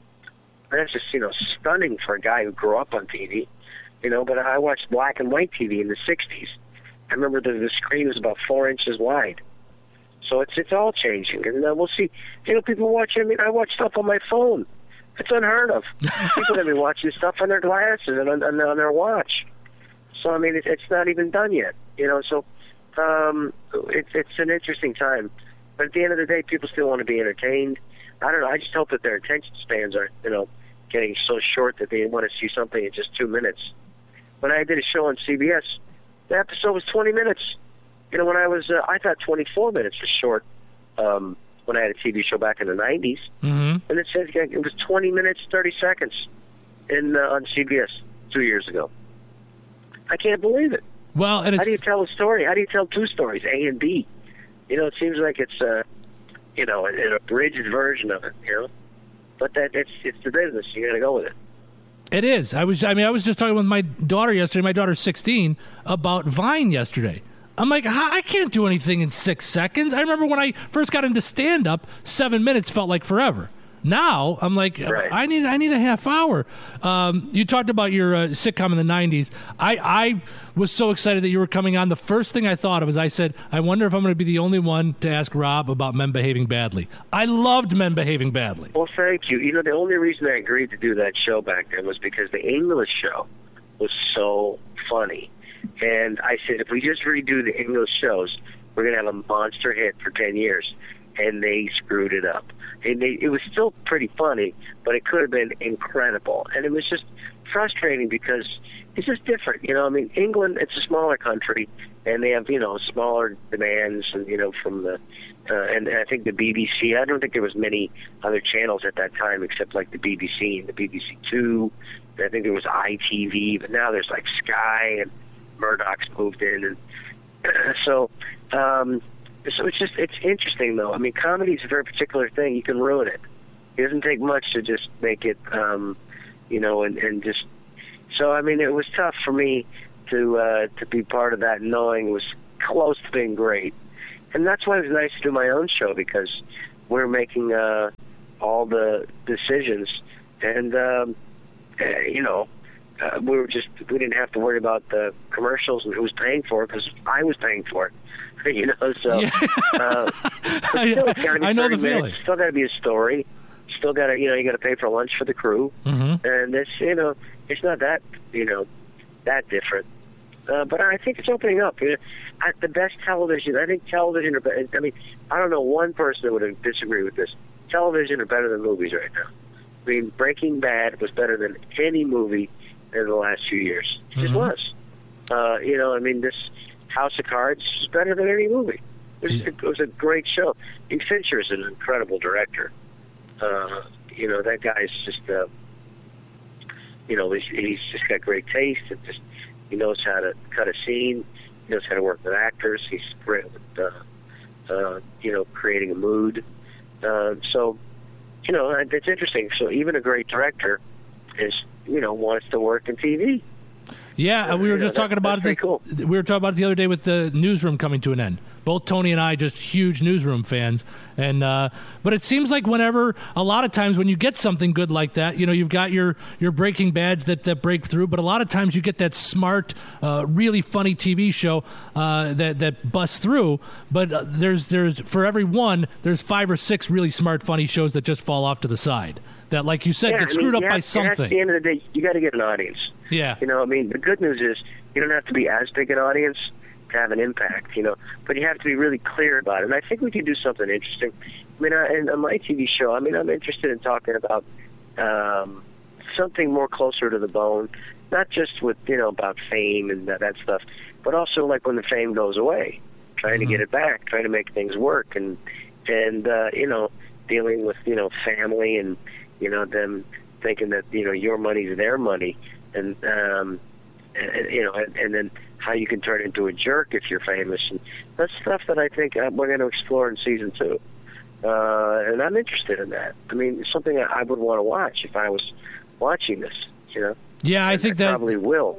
And that's just, you know, stunning for a guy who grew up on T V. You know, but I watched black and white T V in the sixties. I remember the, the screen was about four inches wide. So it's it's all changing. And uh, we'll see. You know, people watch, I mean, I watch stuff on my phone. It's unheard of. People have been watching stuff on their glasses and on, on, on their watch. So, I mean, it, it's not even done yet. You know, so um, it, it's an interesting time. But at the end of the day, people still want to be entertained. I don't know. I just hope that their attention spans are, you know, getting so short that they want to see something in just two minutes. When I did a show on C B S, the episode was twenty minutes. You know, when I was, uh, I thought twenty-four minutes was short um, when I had a T V show back in the nineties. Mm-hmm. And it said it was twenty minutes, thirty seconds in uh, on C B S two years ago. I can't believe it. Well, and it's, how do you tell a story? How do you tell two stories, A and B? You know, it seems like it's, uh, you know, an abridged version of it, you know? But that it's it's the business. You got to go with it. It is. I was. I mean, I was just talking with my daughter yesterday. My daughter's sixteen about Vine yesterday. I'm like, I can't do anything in six seconds. I remember when I first got into stand-up, seven minutes felt like forever. Now I'm like, right. I need. I need a half hour. Um, you talked about your uh, sitcom in the nineties. I, I was so excited that you were coming on. The first thing I thought of is I said, I wonder if I'm going to be the only one to ask Rob about Men Behaving Badly. I loved Men Behaving Badly. Well, thank you. You know, the only reason I agreed to do that show back then was because the English show was so funny. And I said, if we just redo the English shows, we're going to have a monster hit for ten years. And they screwed it up. And they, it was still pretty funny, but it could have been incredible. And it was just frustrating because it's just different. You know, I mean, England, it's a smaller country, and they have, you know, smaller demands, and, you know, from the, uh, and, and I think the B B C, I don't think there was many other channels at that time except like the B B C and the B B C Two. I think there was I T V, but now there's like Sky, and Murdoch's moved in. And so, um, So it's just, it's interesting, though. I mean, comedy is a very particular thing. You can ruin it. It doesn't take much to just make it, um, you know, and, and just... So, I mean, it was tough for me to uh, to be part of that, knowing it was close to being great. And that's why it was nice to do my own show, because we're making uh, all the decisions. And, um, uh, you know, uh, we were just, we didn't have to worry about the commercials and who was paying for it, because I was paying for it. You know, so Yeah. uh, I, still, it's gotta be I know the thirty minutes. feeling. Still got to be a story. Still got to, you know, you got to pay for lunch for the crew, Mhm. and it's, you know, it's not that, you know, that different. Uh, but I think it's opening up. You know, I, the best television. I think television. Are better, I mean, I don't know one person that would disagree with this. Television are better than movies right now. I mean, Breaking Bad was better than any movie in the last few years. It just Mhm. was. Uh, you know, I mean, this House of Cards is better than any movie. It was, it was a great show. And Fincher is an incredible director. Uh, you know, that guy's just, uh, you know, he's, he's just got great taste. And just he knows how to cut a scene. He knows how to work with actors. He's great with, uh, uh, you know, creating a mood. Uh, so, you know, it's interesting. So even a great director is, you know, wants to work in T V. Yeah, we were Yeah, just that- talking about it. that's This, pretty cool. We were talking about it the other day with the newsroom coming to an end. Both Tony and I just huge newsroom fans, and uh, but it seems like whenever a lot of times when you get something good like that, you know, you've got your your Breaking Bads that, that break through, but a lot of times you get that smart, uh, really funny T V show uh, that that busts through. But uh, there's there's for every one, there's five or six really smart, funny shows that just fall off to the side. That, like you said, Yeah, get I mean, screwed up you by have- you have- something. At the end of the day, you got to get an audience. Yeah. You know, I mean, the good news is you don't have to be as big an audience to have an impact, you know, but you have to be really clear about it. And I think we can do something interesting. I mean, I, and on my T V show, I mean, I'm interested in talking about um, something more closer to the bone, not just with, you know, about fame and that, that stuff, but also like when the fame goes away, trying to get it back, trying to make things work, and, and uh, you know, dealing with, you know, family and, you know, them thinking that, you know, your money's their money, and, um, and you know, and, and then how you can turn into a jerk if you're famous. And that's stuff that I think uh, we're going to explore in season two. Uh, and I'm interested in that. I mean, it's something I would want to watch if I was watching this, you know? Yeah, I And think I that probably will.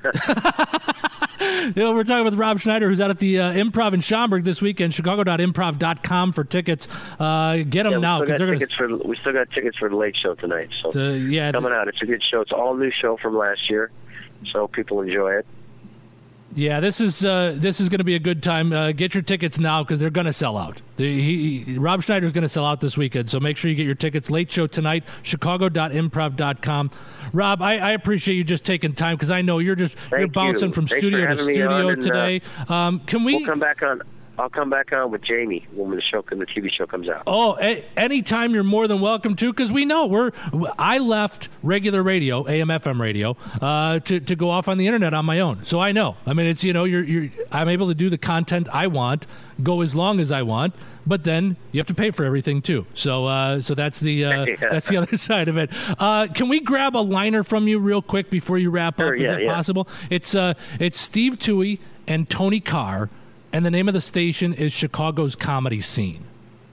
You know, we're talking with Rob Schneider, who's out at the uh, Improv in Schaumburg this weekend. Chicago dot improv dot com for tickets. Uh, get them Yeah, we now still because got they're going tickets for we still got tickets for the late show tonight. So to. Yeah, coming out, it's a good show. It's an all new show from last year, so people enjoy it. yeah. This is uh, this is going to be a good time. Uh, get your tickets now because they're going to sell out. The, he, he- Rob Schneider's going to sell out this weekend, so make sure you get your tickets. Late show tonight. Chicago dot improv dot com. Rob, I, I appreciate you just taking time because I know you're just you're Thank bouncing you. from Thanks studio for to having me studio on, and, uh, today. um, can we? We'll come back on. I'll come back on with Jamie when the show when the T V show comes out. Oh, a- anytime you're more than welcome to, because we know we're. I left regular radio, A M F M radio, uh, to to go off on the internet on my own. So I know. I mean, it's you know, you're you're. I'm able to do the content I want, go as long as I want, but then you have to pay for everything too. So uh, so that's the uh, Yeah. that's the other side of it. Uh, can we grab a liner from you real quick before you wrap Sure, up? Is yeah, that yeah. possible? It's uh, it's Steve Toohey and Tony Carr. And the name of the station is Chicago's Comedy Scene.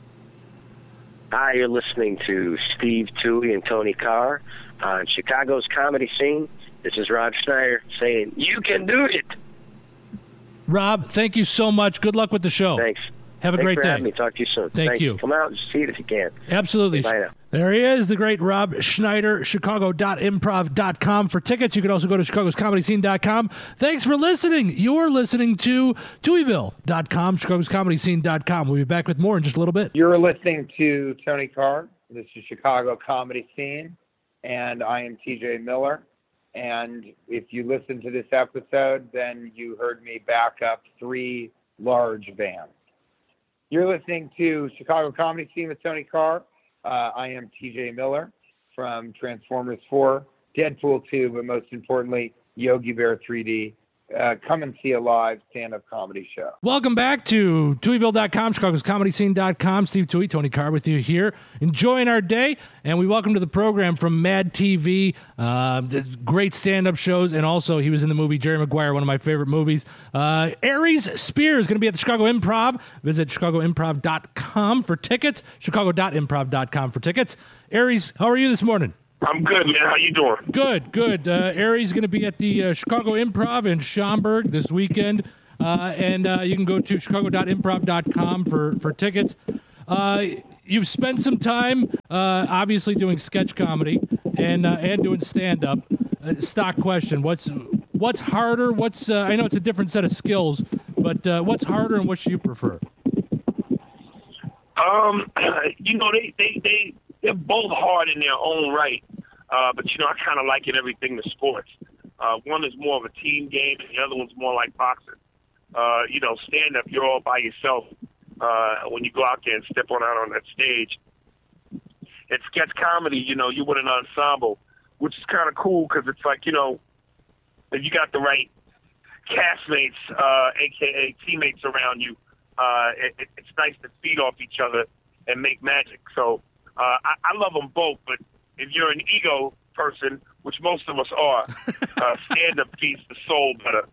Hi, you're listening to Steve Toohey and Tony Carr on Chicago's Comedy Scene. This is Rob Schneider saying, "You can do it." Rob, thank you so much. Good luck with the show. Thanks. Have a Thanks great for day. having me. Talk to you soon. Thank Thanks. you. Come out and see it if you can. Absolutely. Bye now. There he is, the great Rob Schneider, Chicago dot improv dot com for tickets. You can also go to Chicago's Comedy Scene dot com. Thanks for listening. You're listening to Deweyville dot com, Chicago's Comedy Scene dot com. We'll be back with more in just a little bit. You're listening to Tony Carr. This is Chicago Comedy Scene, and I am T J Miller. And if you listen to this episode, then you heard me back up three large bands. You're listening to Chicago Comedy Scene with Tony Carr. Uh, I am T J Miller from Transformers four, Deadpool two, but most importantly, Yogi Bear three D. Uh, come and see a live stand-up comedy show. Welcome back to Deweyville dot com, Chicago's Comedy Scene dot com. Steve Toohey, Tony Carr with you here, enjoying our day. And we welcome to the program from Mad T V, uh, great stand-up shows, and also he was in the movie Jerry Maguire, one of my favorite movies. Uh, Aries Spear is going to be at the Chicago Improv. Visit Chicago improv dot com for tickets, Chicago dot improv dot com for tickets. Aries, how are you this morning? I'm good, man. How you doing? Good, good. Uh, Aries is going to be at the uh, Chicago Improv in Schaumburg this weekend. uh, and uh, you can go to chicago dot improv dot com for for tickets. Uh, you've spent some time, uh, obviously, doing sketch comedy and uh, and doing stand up. Uh, stock question: What's what's harder? What's uh, I know it's a different set of skills, but uh, what's harder and what do you prefer? Um, you know, they, they, they, they're both hard in their own right. Uh, but, you know, I kind of liken everything to sports. Uh, one is more of a team game, and the other one's more like boxing. Uh, you know, stand-up, you're all by yourself uh, when you go out there and step on out on that stage. And sketch comedy, you know, you're with an ensemble, which is kind of cool because it's like, you know, if you got the right castmates, uh, a k a teammates around you, Uh, it, it's nice to feed off each other and make magic. So uh, I, I love them both, but if you're an ego person, which most of us are, uh, stand-up feeds the soul better.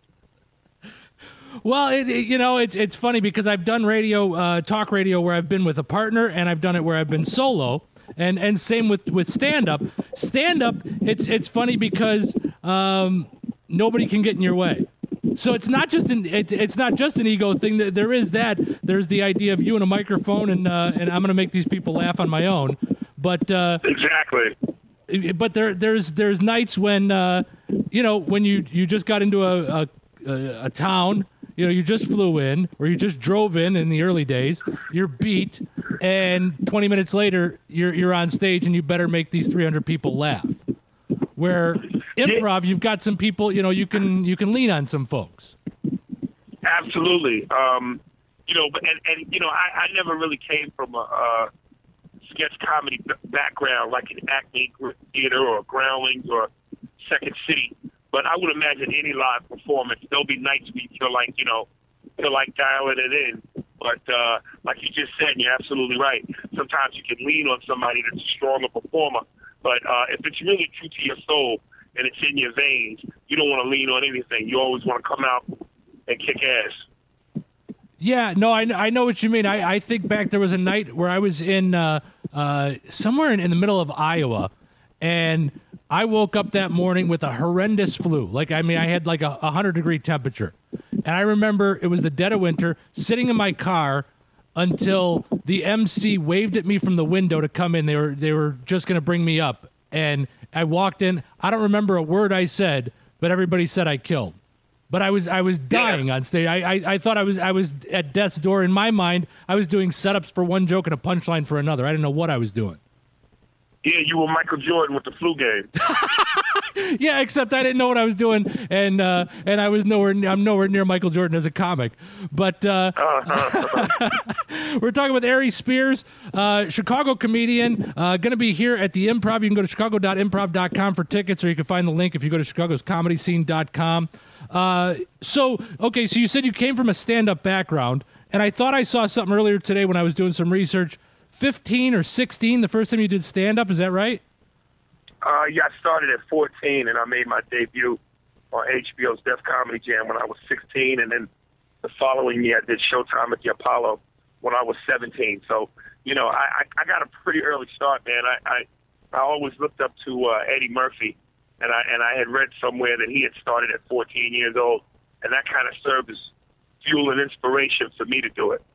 Well, it, it, you know, it's it's funny because I've done radio, uh, talk radio, where I've been with a partner, and I've done it where I've been solo, and and same with, with stand-up. Stand-up, it's it's funny because um, nobody can get in your way. So it's not just an it, it's not just an ego thing. There is that. There's the idea of you and a microphone, and uh, and I'm going to make these people laugh on my own. But uh, exactly. But there there's there's nights when uh, you know when you, you just got into a, a a town. You know, you just flew in, or you just drove in in the early days. You're beat, and twenty minutes later, you're you're on stage, and you better make these three hundred people laugh. Where improv, you've got some people, you know, you can you can lean on some folks. Absolutely. Um, you know, and, and you know, I, I never really came from a, a sketch comedy b- background like an Acme Theater or Groundlings or Second City. But I would imagine any live performance, there'll be nights where you feel like, you know, feel like dialing it in. But uh, like you just said, you're absolutely right. Sometimes you can lean on somebody that's a stronger performer. But uh, if it's really true to your soul and it's in your veins, you don't want to lean on anything. You always want to come out and kick ass. Yeah, no, I, I know what you mean. I, I think back, there was a night where I was in uh, uh, somewhere in, in the middle of Iowa, and I woke up that morning with a horrendous flu. Like, I mean, I had like a one hundred degree temperature. And I remember it was the dead of winter, sitting in my car until the M C waved at me from the window to come in. They were they were just going to bring me up. And I walked in. I don't remember a word I said, but everybody said I killed. But I was I was dying yeah. on stage. I, I I thought I was I was at death's door. In my mind, I was doing setups for one joke and a punchline for another. I didn't know what I was doing. Yeah, you were Michael Jordan with the flu game. Yeah, except I didn't know what I was doing, and uh, and I was nowhere. I'm nowhere near Michael Jordan as a comic. But uh, uh-huh. We're talking with Aries Spears, uh, Chicago comedian, uh, going to be here at the Improv. You can go to chicago dot improv dot com for tickets, or you can find the link if you go to chicagos comedy scene dot com. Uh, so, okay, so you said you came from a stand-up background, and I thought I saw something earlier today when I was doing some research. fifteen or sixteen, the first time you did stand-up, is that right? Uh, yeah, I started at fourteen, and I made my debut on H B O's Def Comedy Jam when I was sixteen, and then the following year I did Showtime at the Apollo when I was seventeen. So, you know, I, I got a pretty early start, man. I, I, I always looked up to uh, Eddie Murphy, and I and I had read somewhere that he had started at fourteen years old, and that kind of served as fuel and inspiration for me to do it.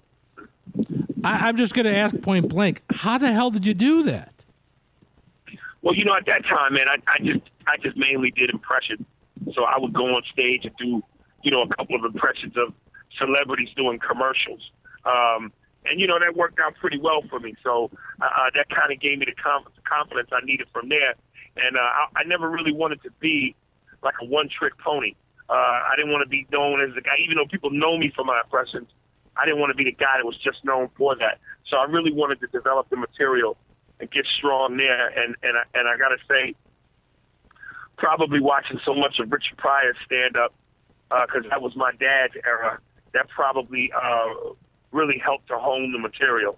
I, I'm just going to ask point blank, how the hell did you do that? Well, you know, at that time, man, I, I just I just mainly did impressions. So I would go on stage and do, you know, a couple of impressions of celebrities doing commercials. Um, and, you know, that worked out pretty well for me. So uh, that kind of gave me the conf- confidence I needed from there. And uh, I, I never really wanted to be like a one-trick pony. Uh, I didn't want to be known as the guy, even though people know me for my impressions, I didn't want to be the guy that was just known for that. So I really wanted to develop the material and get strong there. And and I, and I got to say, probably watching so much of Richard Pryor's stand-up, because uh, that was my dad's era, that probably uh, really helped to hone the material.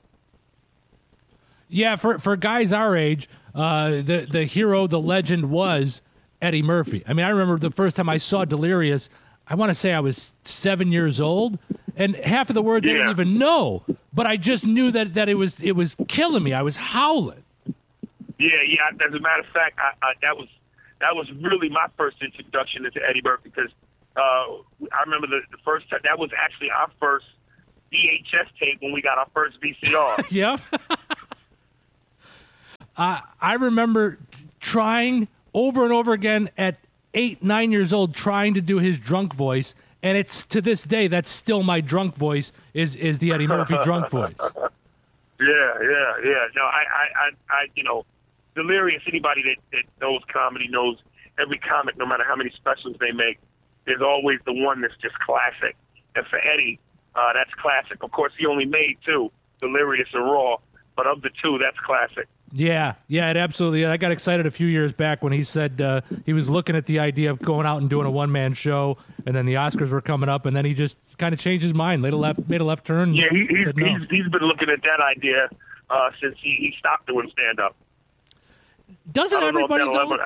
Yeah, for for guys our age, uh, the the hero, the legend was Eddie Murphy. I mean, I remember the first time I saw Delirious, I want to say I was seven years old, and half of the words yeah. I didn't even know, but I just knew that, that it was it was killing me. I was howling. Yeah, yeah. As a matter of fact, I, I, that was that was really my first introduction into Eddie Murphy, because Uh, I remember the, the first time, that was actually our first V H S tape when we got our first V C R. Yep. uh, I remember trying over and over again at eight, nine years old, trying to do his drunk voice. And it's to this day, that's still my drunk voice is, is the Eddie Murphy drunk voice. Yeah, yeah, yeah. No, I, I, I, I you know, Delirious, anybody that, that knows comedy knows every comic, no matter how many specials they make, there's always the one that's just classic. And for Eddie, uh, that's classic. Of course, he only made two, Delirious and Raw, but of the two, that's classic. Yeah, yeah, it absolutely. I got excited a few years back when he said uh, he was looking at the idea of going out and doing a one-man show, and then the Oscars were coming up, and then he just kind of changed his mind, made a left, made a left turn. Yeah, he, he's, said no. he's he's been looking at that idea uh, since he, he stopped doing stand-up. Doesn't everybody though?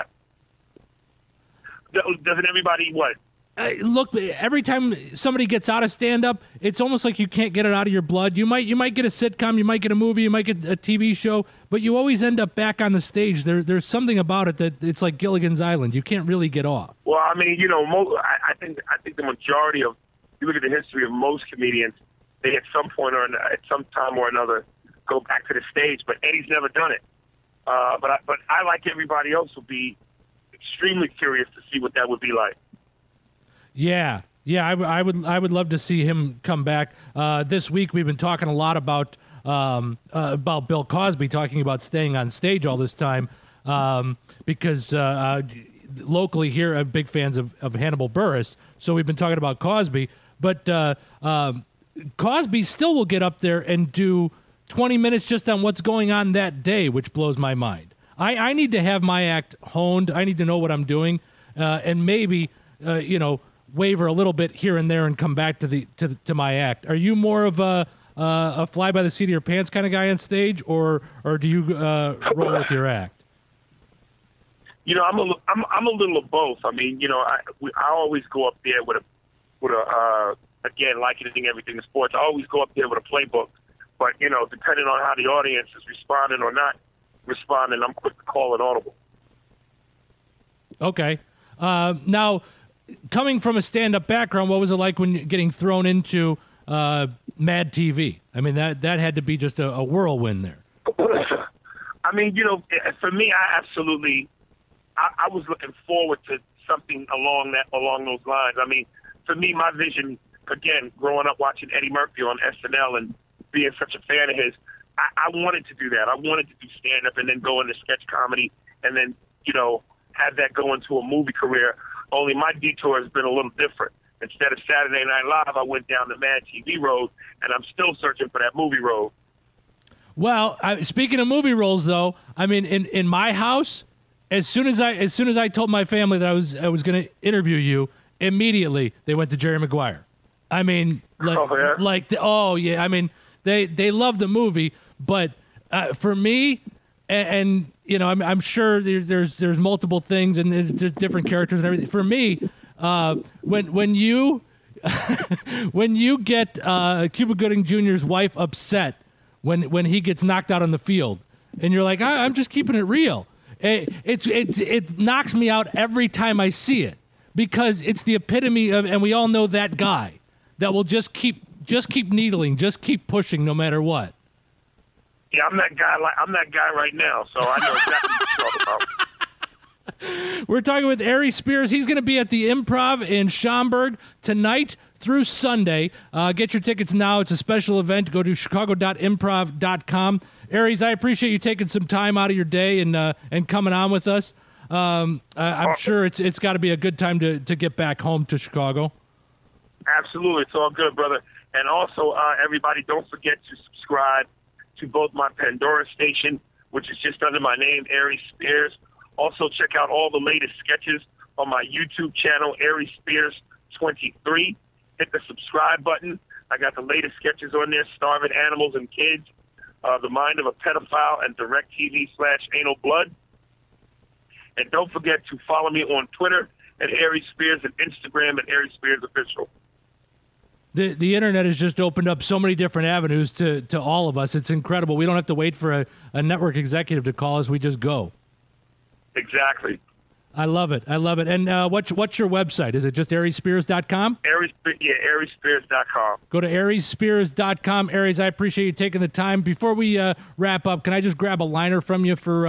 Doesn't everybody what? Uh, look, every time somebody gets out of stand-up, it's almost like you can't get it out of your blood. You might you might get a sitcom, you might get a movie, you might get a T V show, but you always end up back on the stage. There, there's something about it that it's like Gilligan's Island. You can't really get off. Well, I mean, you know, mo- I, I think I think the majority of, you look at the history of most comedians, they at some point or at some time or another go back to the stage. But Eddie's never done it. Uh, but I, but I, like everybody else, will be extremely curious to see what that would be like. Yeah, yeah, I, w- I would I would love to see him come back. Uh, this week we've been talking a lot about um, uh, about Bill Cosby, talking about staying on stage all this time um, because uh, uh, locally here I'm big fans of, of Hannibal Buress, so we've been talking about Cosby. But uh, um, Cosby still will get up there and do twenty minutes just on what's going on that day, which blows my mind. I, I need to have my act honed. I need to know what I'm doing, uh, and maybe uh, you know. waver a little bit here and there and come back to the to, to my act. Are you more of a uh, a fly by the seat of your pants kind of guy on stage, or or do you uh, roll with your act? You know, I'm a I'm I'm a little of both. I mean, you know, I we, I always go up there with a with a uh, again, like anything, everything in sports. I always go up there with a playbook, but you know, depending on how the audience is responding or not responding, I'm quick to call an audible. Okay, uh, now. Coming from a stand-up background, what was it like when you're getting thrown into uh, Mad T V? I mean, that that had to be just a, a whirlwind there. I mean, you know, for me, I absolutely, I, I was looking forward to something along that along those lines. I mean, for me, my vision, again, growing up watching Eddie Murphy on S N L and being such a fan of his, I, I wanted to do that. I wanted to do stand-up and then go into sketch comedy and then, you know, have that go into a movie career. Only my detour has been a little different. Instead of Saturday Night Live, I went down the Mad T V road, and I'm still searching for that movie road. Well, I, speaking of movie roles, though, I mean, in, in my house, as soon as I as soon as I told my family that I was I was going to interview you, immediately they went to Jerry Maguire. I mean, like, oh, yeah? like the, oh yeah, I mean, they they love the movie, but uh, for me, and, and you know, I'm, I'm sure there's, there's there's multiple things and there's, there's different characters and everything. For me, uh, when when you when you get uh, Cuba Gooding Junior's wife upset when when he gets knocked out on the field, and you're like, I, I'm just keeping it real. It, it it it knocks me out every time I see it because it's the epitome of, and we all know that guy that will just keep just keep needling, just keep pushing no matter what. Yeah, I'm that guy. Like I'm that guy right now, so I know exactly what you're talking about. We're talking with Aries Spears. He's going to be at the Improv in Schaumburg tonight through Sunday. Uh, get your tickets now. It's a special event. Go to chicago dot improv dot com. Aries, I appreciate you taking some time out of your day and uh, and coming on with us. Um, I, I'm sure it's it's got to be a good time to, to get back home to Chicago. Absolutely. It's all good, brother. And also, uh, everybody, don't forget to subscribe to both my Pandora station, which is just under my name, Aries Spears. Also, check out all the latest sketches on my YouTube channel, Aries Spears twenty-three. Hit the subscribe button. I got the latest sketches on there, Starving Animals and Kids, uh, The Mind of a Pedophile, and DirecTV slash Anal Blood. And don't forget to follow me on Twitter at Aries Spears and Instagram at Aries Spears Official. The the internet has just opened up so many different avenues to, to all of us. It's incredible. We don't have to wait for a, a network executive to call us. We just go. Exactly. I love it. I love it. And uh, what's what's your website? Is it just aries spears dot com? Aries, yeah, aries spears dot com. Go to aries spears dot com. Aries, I appreciate you taking the time. Before we uh, wrap up, can I just grab a liner from you for